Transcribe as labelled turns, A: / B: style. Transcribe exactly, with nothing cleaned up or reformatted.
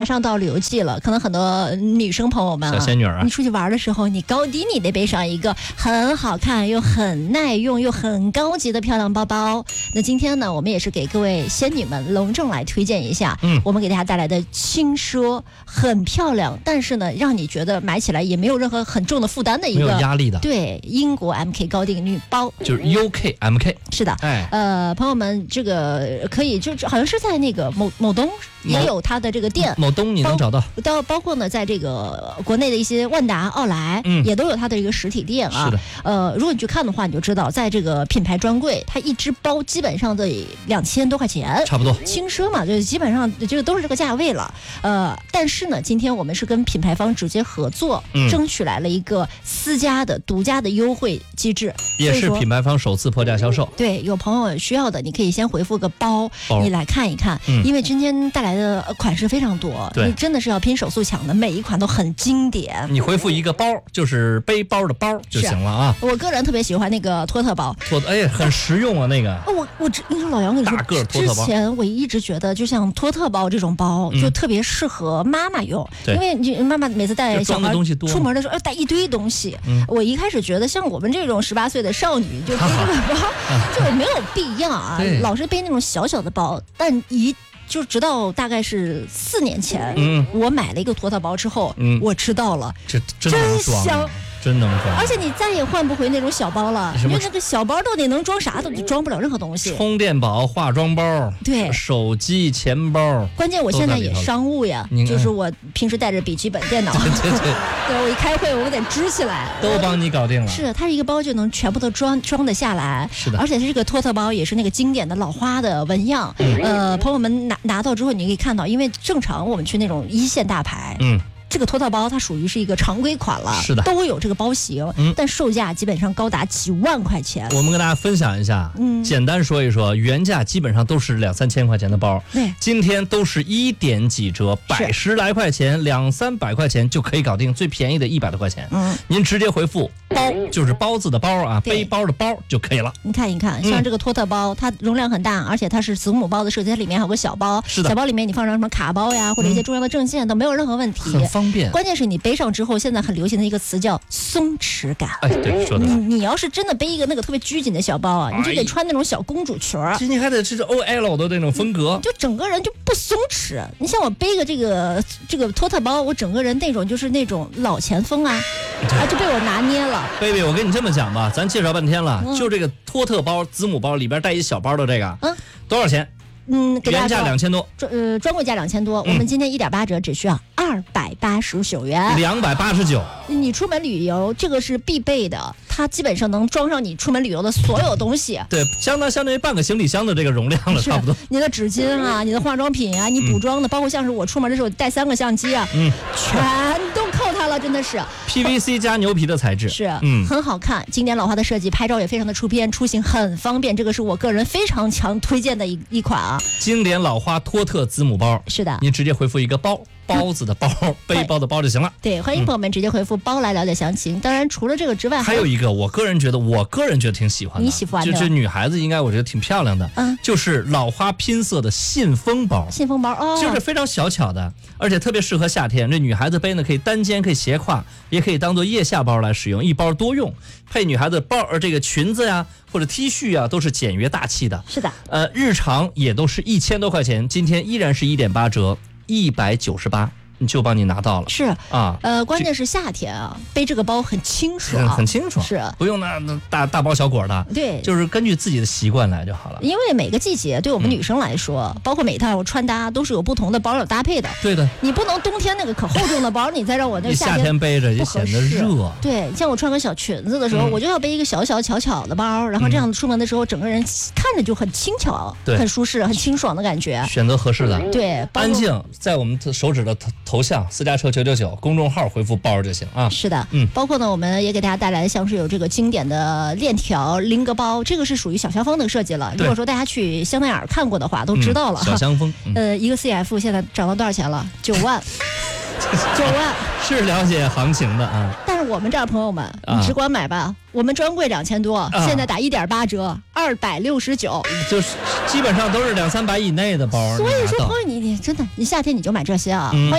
A: 上到旅游季了，可能很多女生朋友们、啊、
B: 小仙女啊，
A: 你出去玩的时候，你高低你得背上一个很好看又很耐用又很高级的漂亮包包。那今天呢，我们也是给各位仙女们隆重来推荐一下，嗯，我们给大家带来的轻奢很漂亮，但是呢，让你觉得买起来也没有任何很重的负担的一个
B: 没有压力的，
A: 对，英国 M K 高定女包，
B: 就是 U K M K，
A: 是的，哎，呃，朋友们，这个可以就好像是在那个某某东也有它的这个店，
B: 某东你能找到，
A: 到包括呢，在这个国内的一些万达、奥莱，嗯，也都有它的一个实体店啊。
B: 是的，
A: 呃，如果你去看的话，你就知道，在这个品牌专柜，它一只包基本上得两千多块钱，
B: 差不多，
A: 轻奢嘛，就基本上这个都是这个价位了。呃，但是呢，今天我们是跟品牌方直接合作，嗯、争取来了一个私家的、独家的优惠机制，
B: 也是品牌方首次破价销售。
A: 对，有朋友需要的，你可以先回复个包，包你来看一看，嗯、因为今天带来的款式非常多，你真的是要拼手速抢的，每一款都很经典。
B: 你回复一个包，就是背包的包就行了啊。
A: 我个人特别喜欢那个托特包，
B: 托哎，很实用啊那个。
A: 我我你说老杨，跟你说，
B: 大个托特包。
A: 之前我一直觉得，就像托特包这种包，嗯、就特别适合妈妈用，因为你妈妈每次带小孩出门的时候要带一堆东西。嗯、我一开始觉得，像我们这种十八岁的少女，就背这个包就没有必要啊，老是背那种小小的包，但一。就直到大概是四年前，嗯、我买了一个托特包之后，嗯、我知道了，
B: 这真能装，真香。真能装，
A: 而且你再也换不回那种小包了，因为那个小包到底能装啥，都装不了任何东西。
B: 充电宝、化妆包，
A: 对，
B: 手机、钱包。
A: 关键我现在也商务呀，就是我平时带着笔记本电脑，
B: 对对对，
A: 对我一开会我得支起来，
B: 都帮你搞定了。
A: 是，它是一个包就能全部都装装得下来。
B: 是的，
A: 而且这个托特包也是那个经典的老花的纹样。嗯、呃，朋友们拿拿到之后，你可以看到，因为正常我们去那种一线大牌，嗯。这个托特包它属于是一个常规款了，
B: 是的，
A: 都有这个包型，嗯，但售价基本上高达几万块钱。
B: 我们跟大家分享一下，嗯，简单说一说，原价基本上都是两三千块钱的包，
A: 对，
B: 今天都是一点几折，百十来块钱，两三百块钱就可以搞定，最便宜的一百多块钱，嗯，您直接回复包，就是包子的包啊，背包的包就可以了。
A: 你看一看，像这个托特包，它容量很大，而且它是子母包的设计，它里面还有个小包，
B: 是的，
A: 小包里面你放上什么卡包呀，或者一些重要的证件都没有任何问题。
B: 很方便，
A: 关键是你背上之后，现在很流行的一个词叫松弛感。
B: 哎，对，说的。
A: 你你要是真的背一个那个特别拘谨的小包啊，你就得穿那种小公主裙儿，
B: 今天还得是 O L 的那种风格，
A: 就整个人就不松弛。你像我背个这个这个托特包，我整个人那种就是那种老前锋啊，啊就被我拿捏了。
B: baby， 我跟你这么讲吧，咱介绍半天了，嗯、就这个托特包子母包里边带一小包的这个，嗯，多少钱？
A: 嗯，
B: 原价两千多，
A: 呃，专柜价两千多，嗯、我们今天一点八折，只需要二百八十九元，
B: 两百八十九。
A: 你出门旅游，这个是必备的，它基本上能装上你出门旅游的所有东西。
B: 对，相当相当于半个行李箱的这个容量了，差不多。
A: 你的纸巾啊，你的化妆品啊，你补妆的，嗯、包括像是我出门的时候带三个相机啊，嗯，全都靠它了，真的是。
B: P V C 加牛皮的材质，
A: 是，嗯，很好看，经典老花的设计，拍照也非常的出片，出行很方便，这个是我个人非常强推荐的一一款啊。
B: 经典老花托特子母包，
A: 是的，
B: 您直接回复一个包，包子的包，嗯、背包的包就行了。
A: 对，欢迎朋友们直接回复包来了解详情。嗯、当然，除了这个之外，
B: 还有一个，我个人觉得，我个人觉得挺喜欢的，
A: 你喜欢的，
B: 就是女孩子应该我觉得挺漂亮的，嗯，就是老花拼色的信封包，
A: 信封包哦，
B: 就是非常小巧的，而且特别适合夏天。这女孩子背呢，可以单肩，可以斜挎，也可以当做腋下包来使用，一包多用。配女孩子包呃这个裙子呀或者 T 恤啊都是简约大气的。
A: 是的，
B: 呃，日常也都是一千多块钱，今天依然是一点八折，一百九十八。就帮你拿到了，
A: 是啊，呃，关键是夏天啊，背这个包很清爽，
B: 很清爽，
A: 是
B: 不用那那大大包小裹的，
A: 对，
B: 就是根据自己的习惯来就好了。
A: 因为每个季节对我们女生来说，嗯、包括每一套穿搭都是有不同的包有搭配的。
B: 对的，
A: 你不能冬天那个可厚重的包，你再让我那
B: 夏天背着也显得热。
A: 对，像我穿个小裙子的时候，嗯、我就要背一个小小巧巧的包，然后这样出门的时候，整个人看着就很轻巧，
B: 对，
A: 很舒适，很清爽的感觉。
B: 选择合适的，
A: 对，
B: 安静，在我们手指的头头像私家车。九九九公众号回复包就行啊。
A: 是的，嗯，包括呢，我们也给大家带来像是有这个经典的链条菱格包，这个是属于小香风的设计了。如果说大家去香奈儿看过的话，都知道了。
B: 嗯、小香风，
A: 嗯、呃，一个 C F 现在涨到多少钱了？九万，九万
B: 是了解行情的啊。
A: 但是我们这儿朋友们，你只管买吧。啊我们专柜两千多，啊、现在打一点八折，二百六十九，
B: 就是基本上都是两三百以内的包。
A: 所以说，朋友你你真的，你夏天你就买这些啊。嗯